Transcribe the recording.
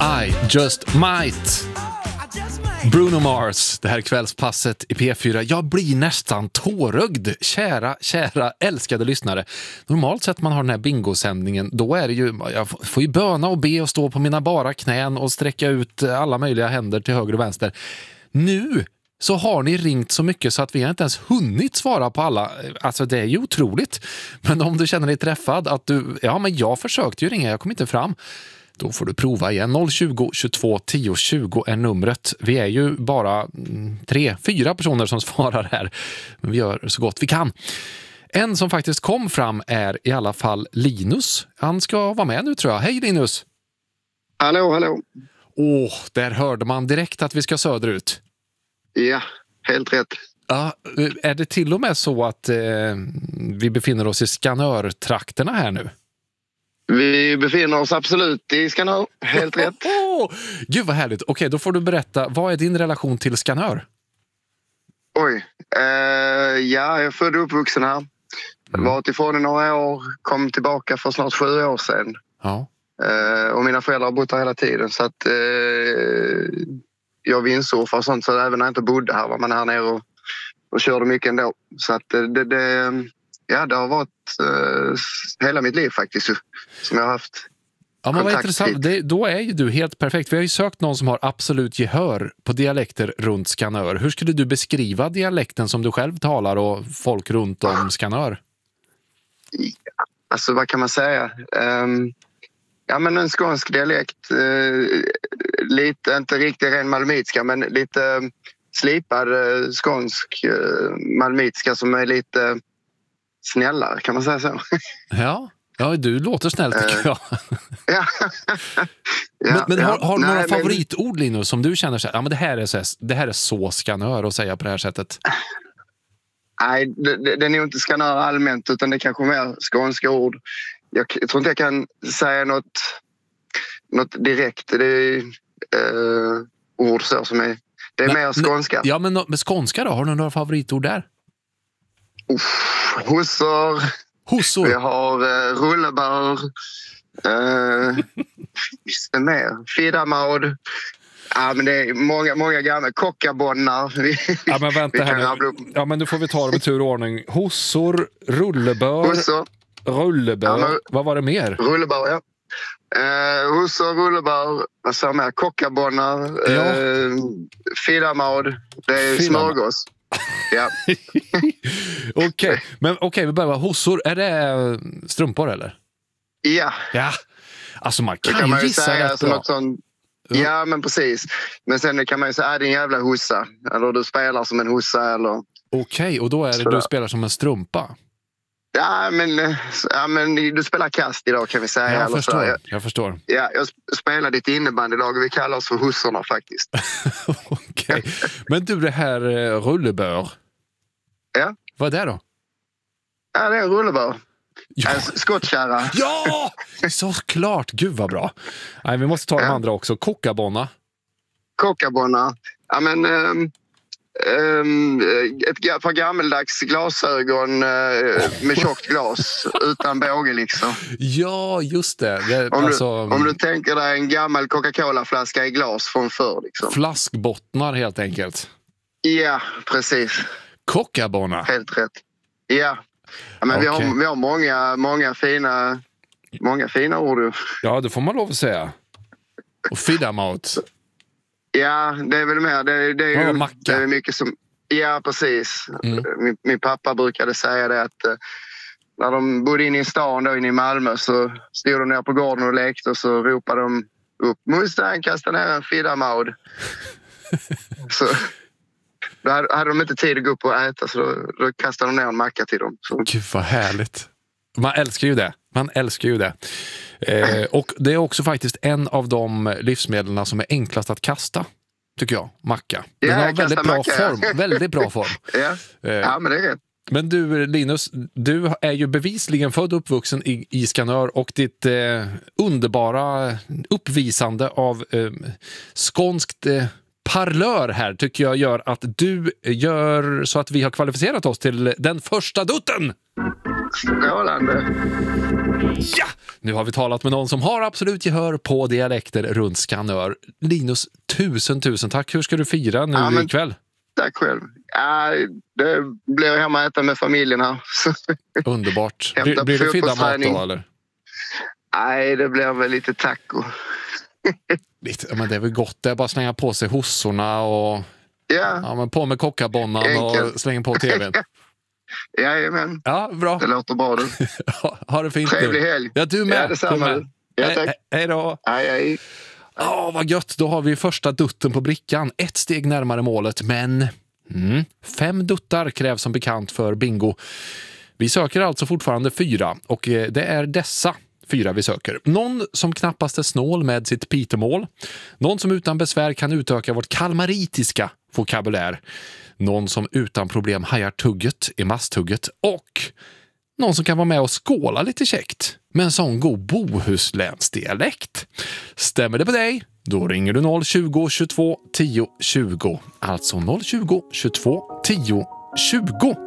I just might. Bruno Mars, det här kvällspasset i P4. Jag blir nästan tårögd, kära, älskade lyssnare. Normalt sett man har den här bingosändningen, då är det ju, jag får ju böna och be och stå på mina bara knän och sträcka ut alla möjliga händer till höger och vänster. Nu så har ni ringt så mycket så att vi har inte ens hunnit svara på alla. Alltså det är ju otroligt. Men om du känner dig träffad att du, ja men jag försökte ju ringa, jag kom inte fram. Då får du prova igen. 020 22 10 20 är numret. Vi är ju bara 3-4 personer som svarar här. Men vi gör så gott vi kan. En som faktiskt kom fram är i alla fall Linus. Han ska vara med nu tror jag. Hej Linus! Hallå. Där hörde man direkt att vi ska söderut. Ja, helt rätt. Ja, är det till och med så att vi befinner oss i Skanörtrakterna här nu? Vi befinner oss absolut i Skanör, helt rätt. Gud vad härligt. Okej, då får du berätta, vad är din relation till Skanör? Oj, jag är född och uppvuxen här. Varit ifrån i några år, kom tillbaka för snart 7 år sedan. Ja. Och mina föräldrar har bott här hela tiden så att jag vindsurfar och sånt, så även när jag inte bodde här var man här nere och körde mycket ändå. Så att det har varit hela mitt liv faktiskt som jag har haft. Ja, men vad intressant. Då är ju du helt perfekt. Vi har ju sökt någon som har absolut gehör på dialekter runt Skanör. Hur skulle du beskriva dialekten som du själv talar och folk runt om Skanör? Ja, alltså vad kan man säga? Ja, men en skånsk dialekt. Lite, inte riktigt ren malmitska, men lite slipad skånsk malmitska som är lite snällare, kan man säga så? Ja, du låter snäll tycker jag. Men har du några favoritord, Linus, som du känner så här, ja men det här är så Skanör att säga på det här sättet? Nej, det är nog inte Skanör allmänt, utan det är kanske mer skånska ord. Jag tror inte jag kan säga något direkt. Det är ord så som är... Det är mer skånska. Ja, men med skånska då? Har du några favoritord där? Hossor. Vi har rullebör. Visst är mer. Fidamaud. Ja, men det är många gamla kockabonnar. Ja, men vänta här nu. Ja, men nu får vi ta det med tur och ordning. Hossor, rullebör. Rullebör. Ja, vad var det mer? Rullebör, ja. Hossor, rullebör. Vad sa mer? Kockabonnar. Fidamaud. Det är smörgås. Ja. Okej, vi börjar. Hossor, är det strumpor eller? Ja. Alltså man kan ju gissa rätt bra. Ja, men precis. Men sen kan man ju säga, är det en jävla hossa? Eller du spelar som en hossa eller... Okej, och då är det du spelar som en strumpa? Ja, men du spelar kast idag kan vi säga. Jag förstår. Ja, jag spelar ditt innebandylag och vi kallar oss för hussorna faktiskt. Okej. Men du, det här rullebör. Ja. Vad är det då? Ja, det är en rullebör. Ja. Skottkärra. Ja, såklart. Gud vad bra. Nej, vi måste ta de andra också. Kockabonna. Ja, men... ett par gammeldags glasögon med tjockt glas utan båge liksom. Ja, just det. Om du tänker dig en gammal Coca-Cola-flaska i glas från förr liksom. Flaskbottnar helt enkelt. Ja, precis. Kockabonna. Helt rätt. Ja, men vi har många fina ord. Ja, det får man lov att säga. Och fidamaut. Ja, det är väl mer. Det är mycket som... Ja, precis. Min pappa brukade säga det att när de bodde inne i stan då, inne i Malmö, så stod de ner på gården och lekte och så ropade de upp Mustang, kasta ner en fidamaud. Så då hade de inte tid att gå upp och äta, så då kastade de ner en macka till dem. Så. Gud vad härligt. Man älskar ju det. Och det är också faktiskt en av de livsmedlen som är enklast att kasta, tycker jag. Macka. Den har väldigt bra form. Ja, men det är rätt. Men du, Linus, du är ju bevisligen född och uppvuxen i Skanör, och ditt underbara uppvisande av skånskt parlör här tycker jag gör att du gör så att vi har kvalificerat oss till den första dutten. Strålande. Ja! Nu har vi talat med någon som har absolut gehör på dialekter runt Skanör. Linus, tusen tack. Hur ska du fira nu ikväll? Tack själv. Det blir hemma att äta med familjen här. Underbart. Blir det fidda mat då, eller? Nej, det blir väl lite taco. Men det är väl gott. Det är bara att slänga på sig hossorna och men på med kockabonnan och slänga på tvn. Jajamän. Ja, bra. Det låter bra du. Ha det fint. Trevlig helg. Ja, du med. Ja, detsamma. Du med. Ja, tack. Hej då. Hej. Vad gött. Då har vi första dutten på brickan. Ett steg närmare målet, men 5 duttar krävs som bekant för bingo. Vi söker alltså fortfarande 4 och det är dessa 4 vi söker. Någon som knappast är snål med sitt pitemål. Någon som utan besvär kan utöka vårt kalmaritiska vokabulär. Någon som utan problem hajar tugget i masthugget. Och någon som kan vara med och skåla lite käckt med en sån god bohuslänsdialekt. Stämmer det på dig? Då ringer du 020 22 10 20. Alltså 020 22 10 20.